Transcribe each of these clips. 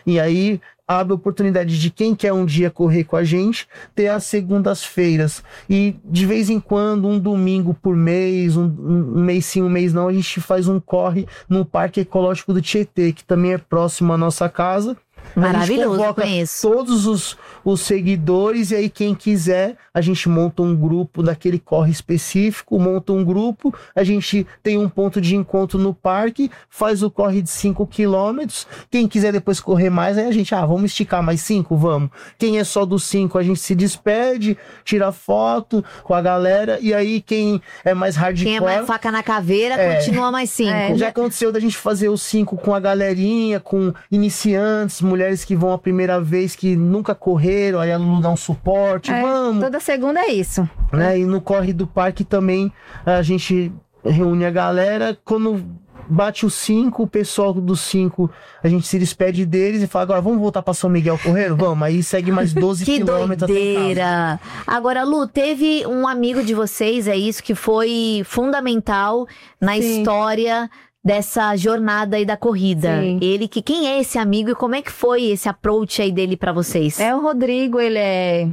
E aí abre a oportunidade de quem quer um dia correr com a gente, ter as segundas-feiras. E de vez em quando, um domingo por mês, um mês sim, um mês não, a gente faz um corre no Parque Ecológico do Tietê, que também é próximo à nossa casa. Maravilhoso, conheço. Todos os seguidores, e aí quem quiser, a gente monta um grupo daquele corre específico, monta um grupo, a gente tem um ponto de encontro no parque, faz o corre de 5 quilômetros, quem quiser depois correr mais, aí a gente, vamos esticar mais 5? Vamos. Quem é só dos 5, a gente se despede, tira foto com a galera, e aí quem é mais hardcore... Quem é mais faca na caveira, continua mais 5. Já aconteceu da gente fazer os 5 com a galerinha, com iniciantes, mulheres que vão a primeira vez, que nunca correram, aí a Lulu dá um suporte, vamos. Toda segunda é isso. Né? E no corre do parque também a gente reúne a galera, quando bate os 5, o pessoal dos 5, a gente se despede deles e fala, agora vamos voltar para São Miguel correr? Vamos, aí segue mais 12 quilômetros. Que doideira! Agora, Lu, teve um amigo de vocês, é isso, que foi fundamental na história dessa jornada aí da corrida. Sim. Quem é esse amigo e como é que foi esse approach aí dele pra vocês? É o Rodrigo, ele é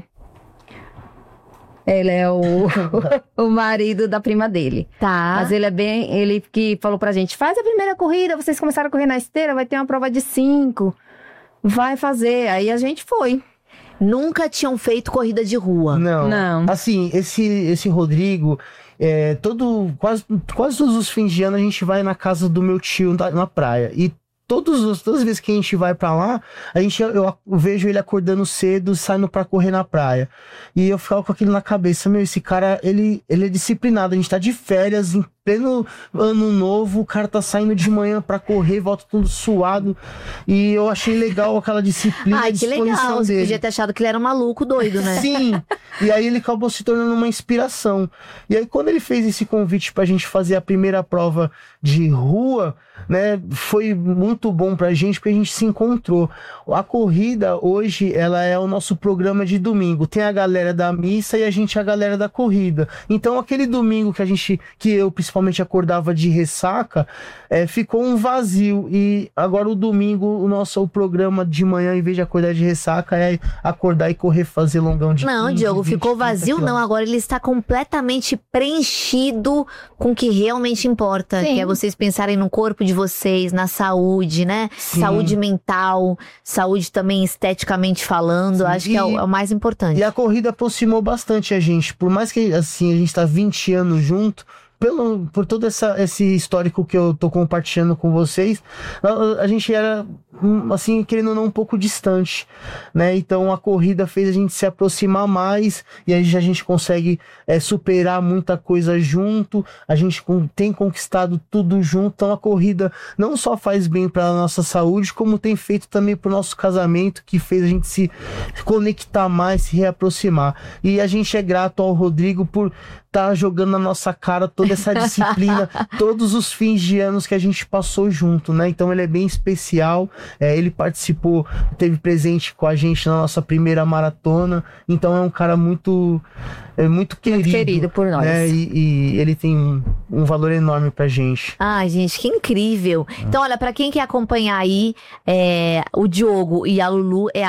o marido da prima dele. Tá. Mas ele que falou pra gente, faz a primeira corrida, vocês começaram a correr na esteira, vai ter uma prova de 5. Vai fazer. Aí a gente foi. Nunca tinham feito corrida de rua? Não. Assim, esse Rodrigo, quase todos os fins de ano a gente vai na casa do meu tio na praia. E todas as vezes que a gente vai pra lá, eu vejo ele acordando cedo, saindo pra correr na praia. E eu ficava com aquilo na cabeça, esse cara, ele é disciplinado, a gente tá de férias, em pleno ano novo, o cara tá saindo de manhã pra correr, volta tudo suado. E eu achei legal aquela disciplina. Ai, que legal, você podia ter achado que ele era um maluco doido, né? Sim, e aí ele acabou se tornando uma inspiração. E aí quando ele fez esse convite pra gente fazer a primeira prova de rua, né, foi muito bom pra gente, porque a gente se encontrou. A corrida hoje, ela é o nosso programa de domingo. Tem a galera da missa e a galera da corrida. Então aquele domingo que eu principalmente acordava de ressaca, ficou um vazio. E agora o domingo, o programa de manhã, em vez de acordar de ressaca, é acordar e correr, fazer longão de 15, Não, Diogo, 20, ficou vazio não. Agora ele está completamente preenchido com o que realmente importa. Sim. Que é vocês pensarem no corpo de vocês, na saúde, né? Sim. Saúde mental, saúde também esteticamente falando. Sim. Acho que é o mais importante. E a corrida aproximou bastante a gente. Por mais que assim, a gente tá 20 anos junto, por todo esse histórico que eu tô compartilhando com vocês, a gente era, assim, querendo ou não, um pouco distante, né? Então a corrida fez a gente se aproximar mais e aí a gente consegue superar muita coisa junto, a gente tem conquistado tudo junto. Então a corrida não só faz bem para a nossa saúde, como tem feito também pro nosso casamento, que fez a gente se conectar mais, se reaproximar. E a gente é grato ao Rodrigo por tá jogando na nossa cara toda essa disciplina, todos os fins de anos que a gente passou junto, né? Então ele é bem especial, ele participou, teve presente com a gente na nossa primeira maratona, então é um cara muito querido por nós. Né? E ele tem um valor enorme pra gente. Ai, gente, que incrível. Então, olha, pra quem quer acompanhar aí, o Diogo e a Lulu é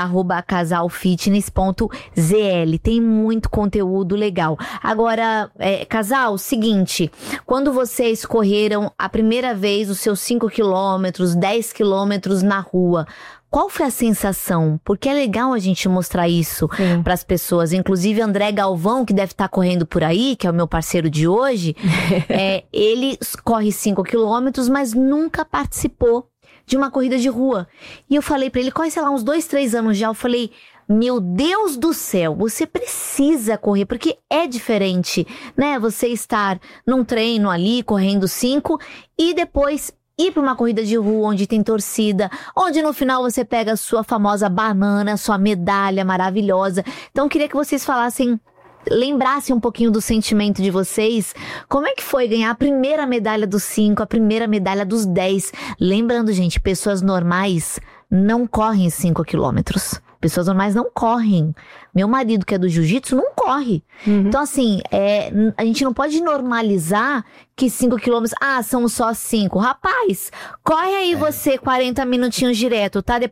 @casalfitness.zl. Tem muito conteúdo legal. Agora, casal, seguinte, quando vocês correram a primeira vez os seus 5 quilômetros, 10 quilômetros na rua, qual foi a sensação? Porque é legal a gente mostrar isso para as pessoas. Inclusive, André Galvão, que deve estar correndo por aí, que é o meu parceiro de hoje, ele corre 5 quilômetros, mas nunca participou de uma corrida de rua. E eu falei para ele, corre, sei lá, uns 2, 3 anos já. Eu falei, meu Deus do céu, você precisa correr, porque é diferente, né? Você estar num treino ali, correndo 5, e depois ir para uma corrida de rua onde tem torcida, onde no final você pega a sua famosa banana, sua medalha maravilhosa. Então, eu queria que vocês lembrassem um pouquinho do sentimento de vocês. Como é que foi ganhar a primeira medalha dos 5, a primeira medalha dos 10? Lembrando, gente, pessoas normais não correm 5 quilômetros. Pessoas normais não correm. Meu marido, que é do jiu-jitsu, não corre. Então, assim, a gente não pode normalizar que 5 quilômetros, são só 5. Rapaz, corre aí você 40 minutinhos direto, tá?